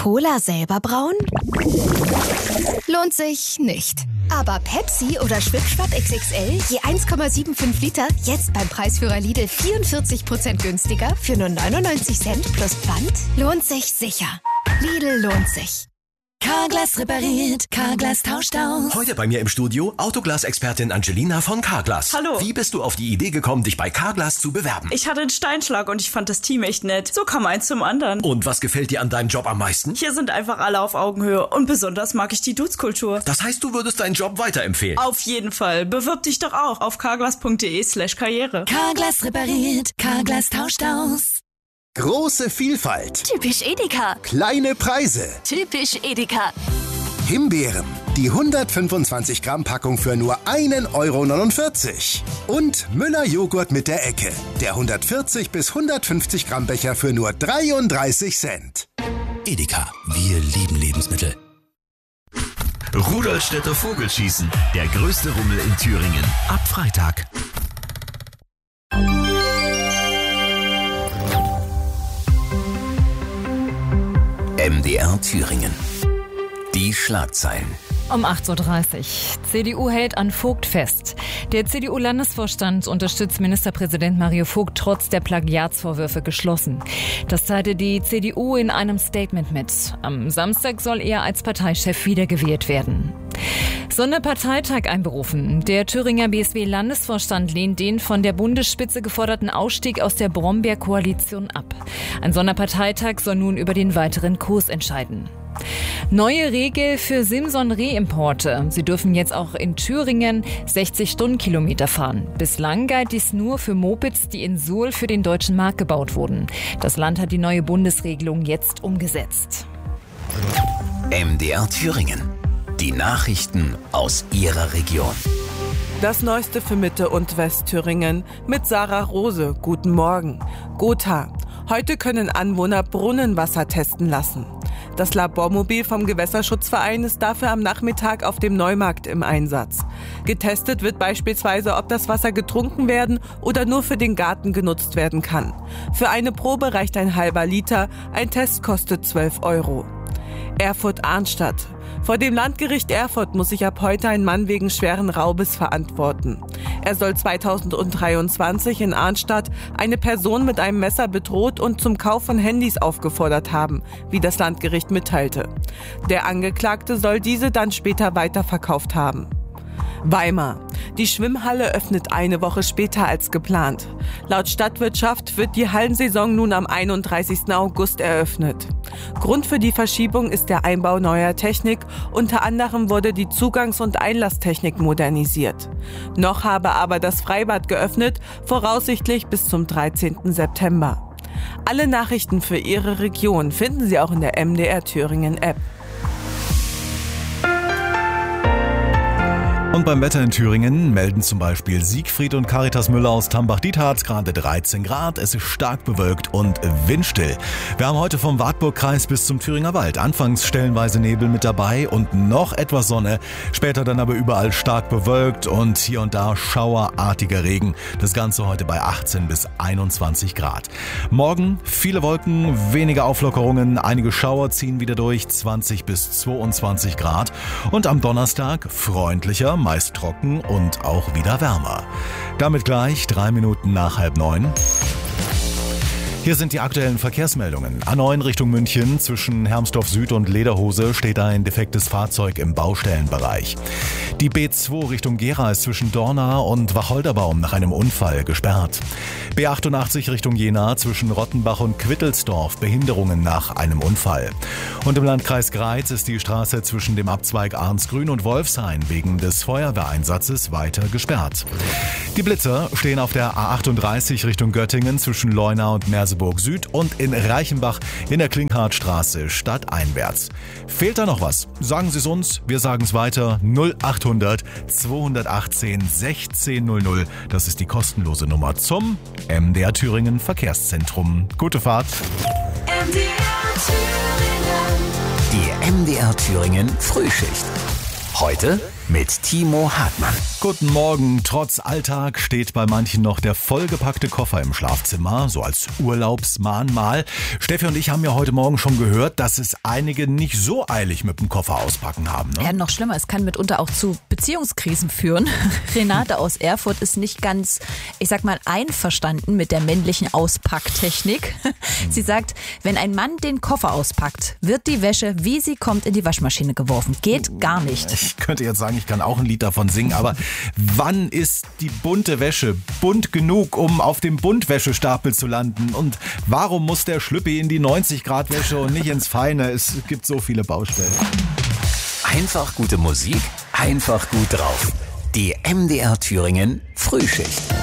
Cola selber brauen? Lohnt sich nicht. Aber Pepsi oder Schwipschwapp XXL je 1,75 Liter jetzt beim Preisführer Lidl 44% günstiger für nur 99 Cent plus Pfand? Lohnt sich sicher. Lidl lohnt sich. Carglass repariert, Carglass tauscht aus. Heute bei mir im Studio Autoglas-Expertin Angelina von Carglass. Hallo. Wie bist du auf die Idee gekommen, dich bei Carglass zu bewerben? Ich hatte einen Steinschlag und ich fand das Team echt nett. So kam eins zum anderen. Und was gefällt dir an deinem Job am meisten? Hier sind einfach alle auf Augenhöhe und besonders mag ich die Dudes-Kultur. Das heißt, du würdest deinen Job weiterempfehlen? Auf jeden Fall. Bewirb dich doch auch auf carglass.de/karriere. Carglass repariert, Carglass tauscht aus. Große Vielfalt. Typisch Edeka. Kleine Preise. Typisch Edeka. Himbeeren. Die 125 Gramm Packung für nur 1,49 €. Und Müller Joghurt mit der Ecke. Der 140 bis 150 Gramm Becher für nur 33 Cent. Edeka. Wir lieben Lebensmittel. Rudolstädter Vogelschießen. Der größte Rummel in Thüringen. Ab Freitag. MDR Thüringen. Die Schlagzeilen. Um 8.30 Uhr. CDU hält an Vogt fest. Der CDU-Landesvorstand unterstützt Ministerpräsident Mario Vogt trotz der Plagiatsvorwürfe geschlossen. Das teilte die CDU in einem Statement mit. Am Samstag soll er als Parteichef wiedergewählt werden. Sonderparteitag einberufen. Der Thüringer BSW-Landesvorstand lehnt den von der Bundesspitze geforderten Ausstieg aus der Brombeer-Koalition ab. Ein Sonderparteitag soll nun über den weiteren Kurs entscheiden. Neue Regel für Simson-Rehimporte. Sie dürfen jetzt auch in Thüringen 60 Stundenkilometer fahren. Bislang galt dies nur für Mopeds, die in Suhl für den deutschen Markt gebaut wurden. Das Land hat die neue Bundesregelung jetzt umgesetzt. MDR Thüringen. Die Nachrichten aus Ihrer Region. Das Neueste für Mitte- und Westthüringen mit Sarah Rose. Guten Morgen. Gotha. Heute können Anwohner Brunnenwasser testen lassen. Das Labormobil vom Gewässerschutzverein ist dafür am Nachmittag auf dem Neumarkt im Einsatz. Getestet wird beispielsweise, ob das Wasser getrunken werden oder nur für den Garten genutzt werden kann. Für eine Probe reicht ein halber Liter, ein Test kostet 12 €. Erfurt-Arnstadt. Vor dem Landgericht Erfurt muss sich ab heute ein Mann wegen schweren Raubes verantworten. Er soll 2023 in Arnstadt eine Person mit einem Messer bedroht und zum Kauf von Handys aufgefordert haben, wie das Landgericht mitteilte. Der Angeklagte soll diese dann später weiterverkauft haben. Weimar. Die Schwimmhalle öffnet eine Woche später als geplant. Laut Stadtwirtschaft wird die Hallensaison nun am 31. August eröffnet. Grund für die Verschiebung ist der Einbau neuer Technik. Unter anderem wurde die Zugangs- und Einlasstechnik modernisiert. Noch habe aber das Freibad geöffnet, voraussichtlich bis zum 13. September. Alle Nachrichten für Ihre Region finden Sie auch in der MDR Thüringen App. Und beim Wetter in Thüringen melden zum Beispiel Siegfried und Caritas Müller aus Tambach-Dietharz gerade 13 Grad. Es ist stark bewölkt und windstill. Wir haben heute vom Wartburgkreis bis zum Thüringer Wald anfangs stellenweise Nebel mit dabei und noch etwas Sonne. Später dann aber überall stark bewölkt und hier und da schauerartiger Regen. Das Ganze heute bei 18 bis 21 Grad. Morgen viele Wolken, wenige Auflockerungen. Einige Schauer ziehen wieder durch, 20 bis 22 Grad. Und am Donnerstag freundlicher, meist trocken und auch wieder wärmer. Damit gleich 3 Minuten nach 8:30. Hier sind die aktuellen Verkehrsmeldungen. A9 Richtung München zwischen Hermsdorf Süd und Lederhose steht ein defektes Fahrzeug im Baustellenbereich. Die B2 Richtung Gera ist zwischen Dorna und Wacholderbaum nach einem Unfall gesperrt. B88 Richtung Jena zwischen Rottenbach und Quittelsdorf Behinderungen nach einem Unfall. Und im Landkreis Greiz ist die Straße zwischen dem Abzweig Arnsgrün und Wolfshain wegen des Feuerwehreinsatzes weiter gesperrt. Die Blitzer stehen auf der A38 Richtung Göttingen zwischen Leuna und Merseburg Süd und in Reichenbach in der Klinghardtstraße stadteinwärts. Fehlt da noch was? Sagen Sie es uns, wir sagen es weiter. 0800 218 1600. Das ist die kostenlose Nummer zum MDR Thüringen Verkehrszentrum. Gute Fahrt. MDR Thüringen. Die MDR Thüringen Frühschicht. Heute mit Timo Hartmann. Guten Morgen. Trotz Alltag steht bei manchen noch der vollgepackte Koffer im Schlafzimmer, so als Urlaubsmahnmal. Steffi und ich haben ja heute Morgen schon gehört, dass es einige nicht so eilig mit dem Koffer auspacken haben. Ne? Ja, noch schlimmer, es kann mitunter auch zu Beziehungskrisen führen. Renate aus Erfurt ist nicht ganz, einverstanden mit der männlichen Auspacktechnik. Sie sagt, wenn ein Mann den Koffer auspackt, wird die Wäsche, wie sie kommt, in die Waschmaschine geworfen. Geht gar nicht. Ich könnte jetzt sagen, ich kann auch ein Lied davon singen, aber wann ist die bunte Wäsche bunt genug, um auf dem Buntwäschestapel zu landen? Und warum muss der Schlüppi in die 90-Grad-Wäsche und nicht ins Feine? Es gibt so viele Baustellen. Einfach gute Musik, einfach gut drauf. Die MDR Thüringen Frühschicht.